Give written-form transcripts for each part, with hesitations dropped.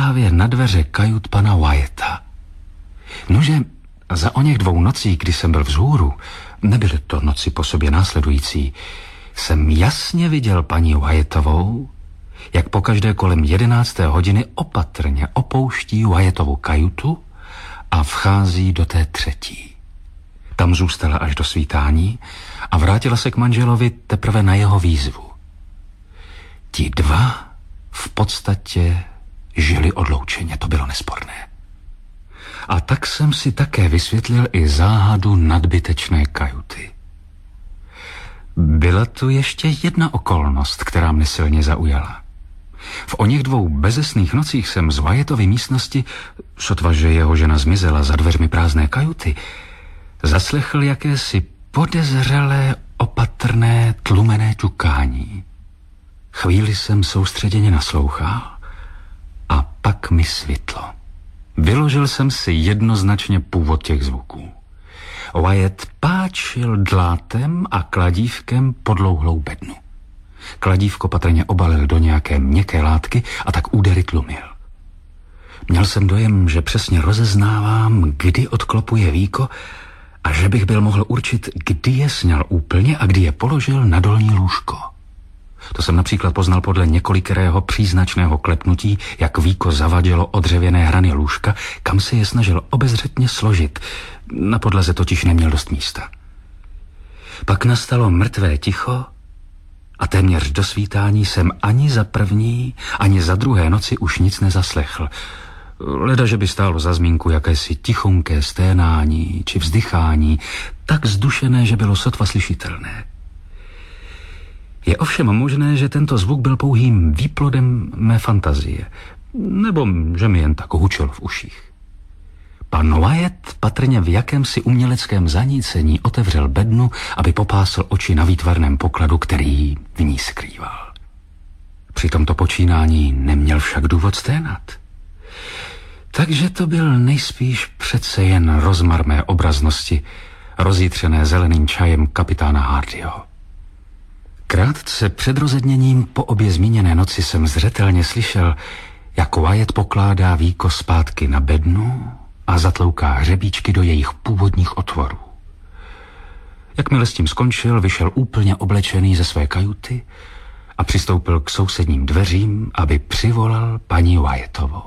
právě na dveře kajut pana Wyata. Nože za oněch 2 nocí, kdy jsem byl vzhůru, nebyly to noci po sobě následující, jsem jasně viděl paní Wyatovou, jak pokaždé kolem 11. hodiny opatrně opouští Wyatovu kajutu a vchází do té 3. Tam zůstala až do svítání a vrátila se k manželovi teprve na jeho výzvu. Ti 2 v podstatě žili odloučeně, to bylo nesporné. A tak jsem si také vysvětlil i záhadu nadbytečné kajuty. Byla tu ještě jedna okolnost, která mne silně zaujala. V oněch 2 bezesných nocích jsem z Wyatovy místnosti, sotva že jeho žena zmizela za dveřmi prázdné kajuty, zaslechl jakési podezřelé, opatrné, tlumené ťukání. Chvíli jsem soustředěně naslouchal a pak mi svitlo. Vyložil jsem si jednoznačně původ těch zvuků. Wyatt páčil dlátem a kladívkem podlouhlou bednu. Kladívko patrně obalil do nějaké měkké látky a tak údery tlumil. Měl jsem dojem, že přesně rozeznávám, kdy odklopuje víko a že bych byl mohl určit, kdy je sňal úplně a kdy je položil na dolní lůžko. To jsem například poznal podle několikerého příznačného klepnutí, jak víko zavadilo o dřevěné hrany lůžka, kam se je snažil obezřetně složit. Na podlaze totiž neměl dost místa. Pak nastalo mrtvé ticho a téměř do svítání jsem ani za první, ani za druhé noci už nic nezaslechl. Leda, že by stálo za zmínku jakési tichonké sténání či vzdychání, tak zdušené, že bylo sotva slyšitelné. Je ovšem možné, že tento zvuk byl pouhým výplodem mé fantazie, nebo že mi jen tak hučel v uších. Pan Wyatt patrně v jakémsi uměleckém zanícení otevřel bednu, aby popásl oči na výtvarném pokladu, který v ní skrýval. Při tomto počínání neměl však důvod sténat. Takže to byl nejspíš přece jen rozmar mé obraznosti, rozjitřené zeleným čajem kapitána Hardyho. Krátce před rozedněním po obě zmíněné noci jsem zřetelně slyšel, jak Wyatt pokládá víko zpátky na bednu a zatlouká hřebíčky do jejich původních otvorů. Jakmile s tím skončil, vyšel úplně oblečený ze své kajuty a přistoupil k sousedním dveřím, aby přivolal paní Wyatovou.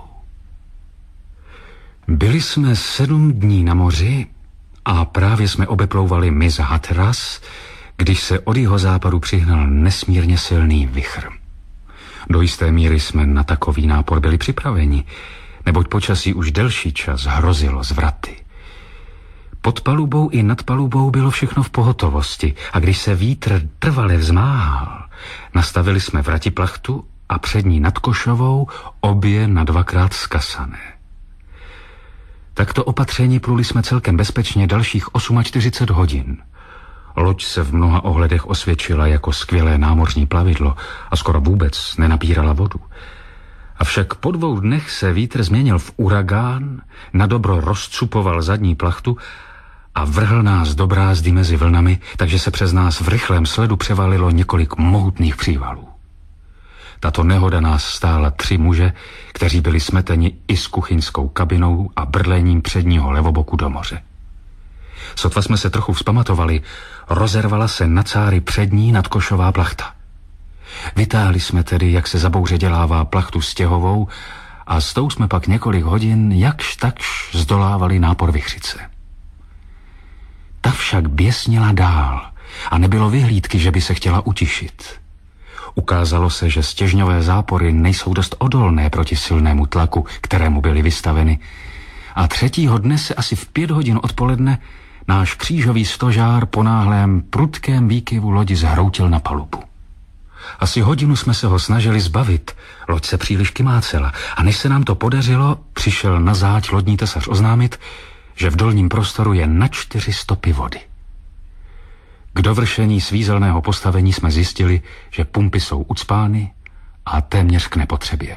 Byli jsme 7 dní na moři a právě jsme obeplouvali mys Hatteras, když se od jihozápadu přihnal nesmírně silný vichr. Do jisté míry jsme na takový nápor byli připraveni, neboť počasí už delší čas hrozilo zvraty. Pod palubou i nad palubou bylo všechno v pohotovosti a když se vítr trvale vzmáhal, nastavili jsme vratiplachtu a přední nad košovou obě na 2krát skasané. Takto opatření pluli jsme celkem bezpečně dalších 48 hodin. Loď se v mnoha ohledech osvědčila jako skvělé námořní plavidlo a skoro vůbec nenapírala vodu. Avšak po 2 dnech se vítr změnil v uragán, nadobro rozcupoval zadní plachtu a vrhl nás do brázdy mezi vlnami, takže se přes nás v rychlém sledu převalilo několik mohutných přívalů. Tato nehoda nás stála 3 muže, kteří byli smeteni i s kuchyňskou kabinou a brlením předního levoboku do moře. Sotva jsme se trochu vzpamatovali, rozervala se na cáry přední nadkošová plachta. Vytáhli jsme tedy, jak se za bouře dělává, plachtu stěhovou a s tou jsme pak několik hodin jakž takž zdolávali nápor vichřice. Ta však běsnila dál a nebylo vyhlídky, že by se chtěla utišit. Ukázalo se, že stěžňové zápory nejsou dost odolné proti silnému tlaku, kterému byly vystaveny, a 3. dne se asi v 5 hodin odpoledne náš křížový stožár po náhlém prudkém výkyvu lodi zhroutil na palubu. Asi hodinu jsme se ho snažili zbavit, loď se příliš kymácela a než se nám to podařilo, přišel na záď lodní tesař oznámit, že v dolním prostoru je na 4 stopy vody. K dovršení svízelného postavení jsme zjistili, že pumpy jsou ucpány a téměř k nepotřebě.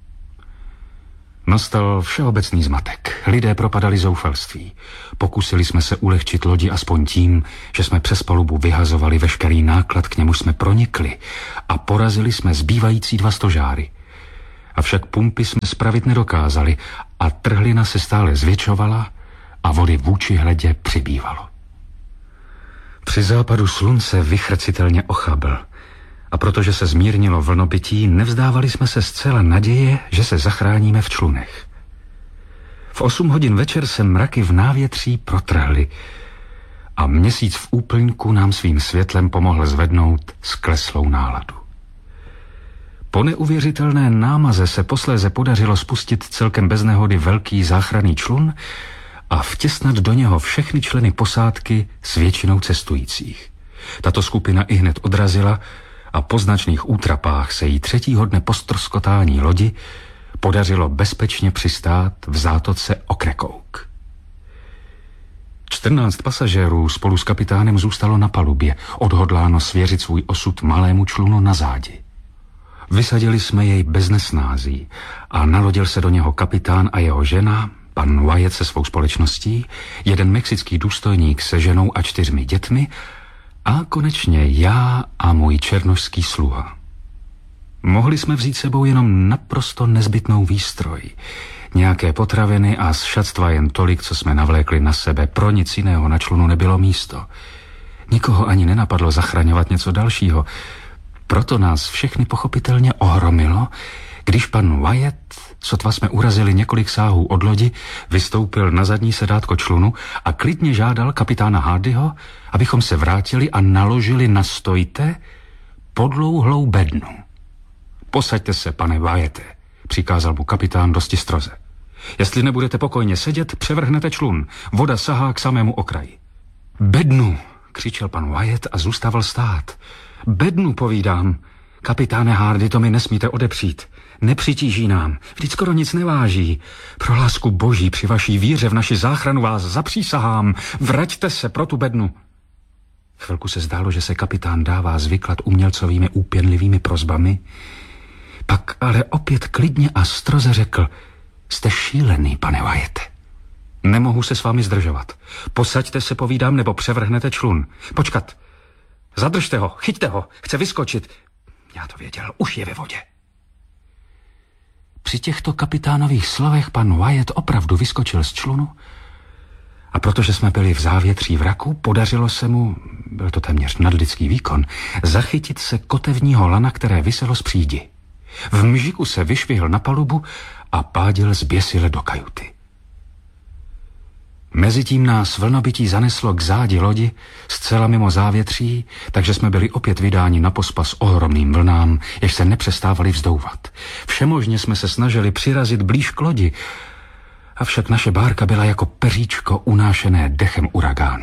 Nastal všeobecný zmatek. Lidé propadali zoufalství. Pokusili jsme se ulehčit lodi aspoň tím, že jsme přes palubu vyhazovali veškerý náklad, k němu jsme pronikli a porazili jsme zbývající 2 stožáry. Avšak pumpy jsme spravit nedokázali a trhlina se stále zvětšovala a vody vůči hledě přibývalo. Při západu slunce vychrcitelně ochabl a protože se zmírnilo vlnobytí, nevzdávali jsme se zcela naděje, že se zachráníme v člunech. V 8 hodin večer se mraky v návětří protrhly a měsíc v úplňku nám svým světlem pomohl zvednout skleslou náladu. Po neuvěřitelné námaze se posléze podařilo spustit celkem bez nehody velký záchranný člun a vtěsnat do něho všechny členy posádky s většinou cestujících. Tato skupina ihned odrazila a po značných útrapách se jí 3. dne po ztroskotání lodi podařilo bezpečně přistát v zátoce Okrekouk. 14 pasažérů spolu s kapitánem zůstalo na palubě, odhodláno svěřit svůj osud malému člunu na zádi. Vysadili jsme jej bez nesnází a nalodil se do něho kapitán a jeho žena, pan Wyatt se svou společností, jeden mexický důstojník se ženou a 4 dětmi a konečně já a můj černošský sluha. Mohli jsme vzít sebou jenom naprosto nezbytnou výstroj, nějaké potraviny a z šatstva jen tolik, co jsme navlékli na sebe. Pro nic jiného na člunu nebylo místo. Nikoho ani nenapadlo zachraňovat něco dalšího. Proto nás všechny pochopitelně ohromilo, když pan Wyatt, sotva jsme urazili několik sáhů od lodi, vystoupil na zadní sedátko člunu a klidně žádal kapitána Hardyho, abychom se vrátili a naložili na stojte podlouhlou bednu. Posaďte se, pane Wyatte, přikázal mu kapitán dosti stroze. Jestli nebudete pokojně sedět, převrhnete člun. Voda sahá k samému okraji. Bednu, křičel pan Wyatt a zůstával stát. Bednu, povídám. Kapitáne Hardy, to mi nesmíte odepřít. Nepřitíží nám, vždyť skoro nic neváží. Pro lásku boží, při vaší víře v naši záchranu vás zapřísahám. Vraťte se pro tu bednu. Chvilku se zdálo, že se kapitán dává zvyklat umělcovými úpěnlivými prosbami. Pak ale opět klidně a stroze řekl: jste šílený, pane Wyatte. Nemohu se s vámi zdržovat. Posaďte se, povídám, nebo převrhnete člun. Počkat. Zadržte ho, chyťte ho, chce vyskočit. Já to věděl, už je ve vodě. Při těchto kapitánových slovech pan Wyatt opravdu vyskočil z člunu a protože jsme byli v závětří vraku, podařilo se mu, byl to téměř nadlidský výkon, zachytit se kotevního lana, které viselo z přídi. V mžiku se vyšvihl na palubu a pádil zběsile do kajuty. Mezitím nás vlnobytí zaneslo k zádi lodi, zcela mimo závětří, takže jsme byli opět vydáni na pospas ohromným vlnám, jež se nepřestávali vzdouvat. Všemožně jsme se snažili přirazit blíž k lodi, avšak naše bárka byla jako peříčko unášené dechem uragánu.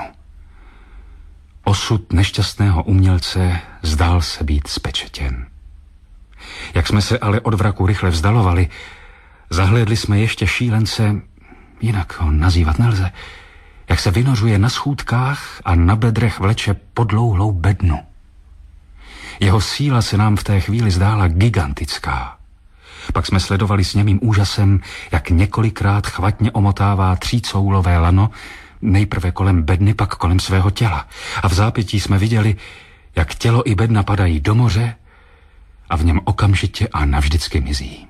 Osud nešťastného umělce zdál se být spečetěn. Jak jsme se ale od vraku rychle vzdalovali, zahlédli jsme ještě šílence, jinak ho nazývat nelze, jak se vynořuje na schůdkách a na bedrech vleče podlouhlou bednu. Jeho síla se nám v té chvíli zdála gigantická. Pak jsme sledovali s němým úžasem, jak několikrát chvatně omotává třícoulové lano, nejprve kolem bedny, pak kolem svého těla. A v zápětí jsme viděli, jak tělo i bedna padají do moře a v něm okamžitě a navždycky mizí.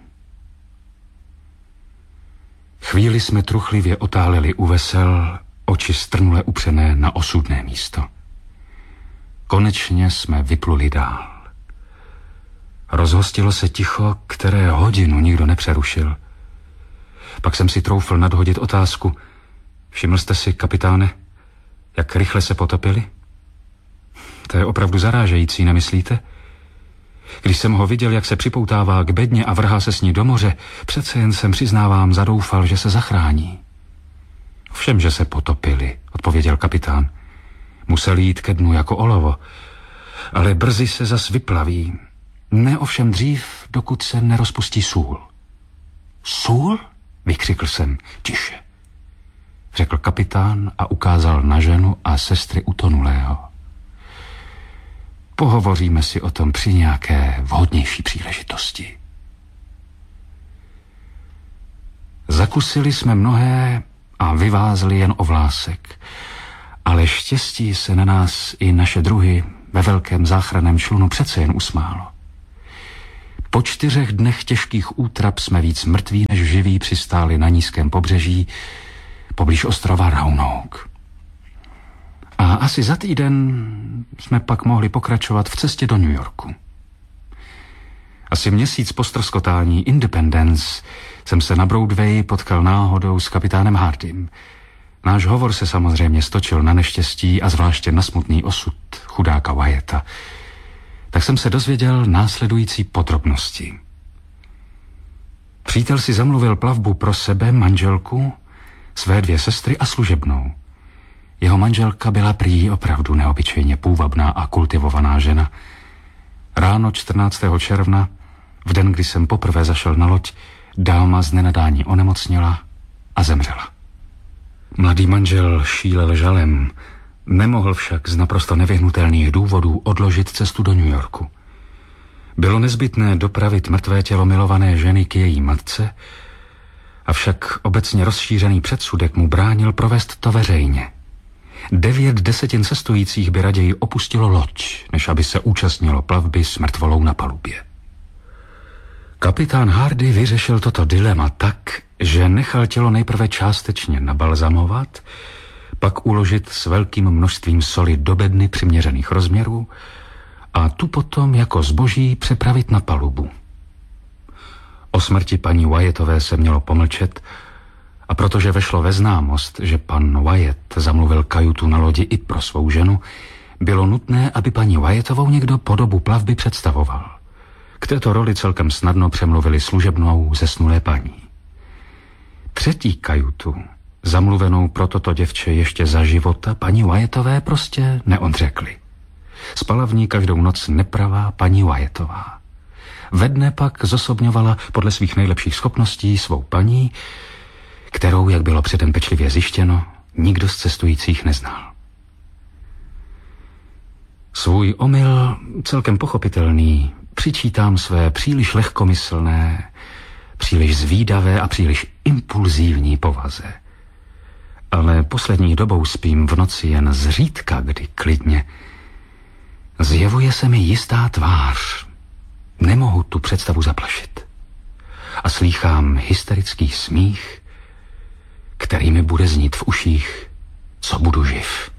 Chvíli jsme truchlivě otáleli u vesel, oči strnule upřené na osudné místo. Konečně jsme vypluli dál. Rozhostilo se ticho, které hodinu nikdo nepřerušil. Pak jsem si troufl nadhodit otázku: všiml jste si, kapitáne, jak rychle se potopili? To je opravdu zarážející, nemyslíte? Když jsem ho viděl, jak se připoutává k bedně a vrhá se s ní do moře, přece jen jsem, přiznávám, zadoufal, že se zachrání. Všem, že se potopili, odpověděl kapitán. Museli jít ke dnu jako olovo, ale brzy se zas vyplaví. Ne ovšem dřív, dokud se nerozpustí sůl. Sůl? Vykřikl jsem. Tiše, řekl kapitán a ukázal na ženu a sestry utonulého. Pohovoříme si o tom při nějaké vhodnější příležitosti. Zakusili jsme mnohé a vyvázli jen o vlásek, ale štěstí se na nás i naše druhy ve velkém záchranném člunu přece jen usmálo. Po 4 dnech těžkých útrap jsme víc mrtví než živí přistáli na nízkém pobřeží poblíž ostrova Roanoke. A asi za týden jsme pak mohli pokračovat v cestě do New Yorku. Asi měsíc po ztroskotání Independence jsem se na Broadway potkal náhodou s kapitánem Hardym. Náš hovor se samozřejmě stočil na neštěstí a zvláště na smutný osud chudáka Wyetta. Tak jsem se dozvěděl následující podrobnosti. Přítel si zamluvil plavbu pro sebe, manželku, své 2 sestry a služebnou. Jeho manželka byla prý opravdu neobyčejně půvabná a kultivovaná žena. Ráno 14. června, v den, kdy jsem poprvé zašel na loď, dáma z nenadání onemocněla a zemřela. Mladý manžel šílel žalem, nemohl však z naprosto nevyhnutelných důvodů odložit cestu do New Yorku. Bylo nezbytné dopravit mrtvé tělo milované ženy k její matce, avšak obecně rozšířený předsudek mu bránil provést to veřejně. 9/10 cestujících by raději opustilo loď, než aby se účastnilo plavby s mrtvolou na palubě. Kapitán Hardy vyřešil toto dilema tak, že nechal tělo nejprve částečně nabalzamovat, pak uložit s velkým množstvím soli do bedny přiměřených rozměrů a tu potom jako zboží přepravit na palubu. O smrti paní Wyattové se mělo pomlčet, a protože vešlo ve známost, že pan Wyatt zamluvil kajutu na lodi i pro svou ženu, bylo nutné, aby paní Wyattovou někdo po dobu plavby představoval. K této roli celkem snadno přemluvili služebnou zesnulé paní. 3. kajutu, zamluvenou pro toto děvče ještě za života, paní Wyattové prostě neodřekli. Spala v ní každou noc nepravá paní Wyattová. Ve dne pak zosobňovala podle svých nejlepších schopností svou paní, kterou, jak bylo předem pečlivě zjištěno, nikdo z cestujících neznal. Svůj omyl, celkem pochopitelný, přičítám své příliš lehkomyslné, příliš zvídavé a příliš impulzívní povaze. Ale poslední dobou spím v noci jen zřídka, kdy klidně. Zjevuje se mi jistá tvář. Nemohu tu představu zaplašit. A slýchám hysterický smích, který mi bude znít v uších, co budu živ.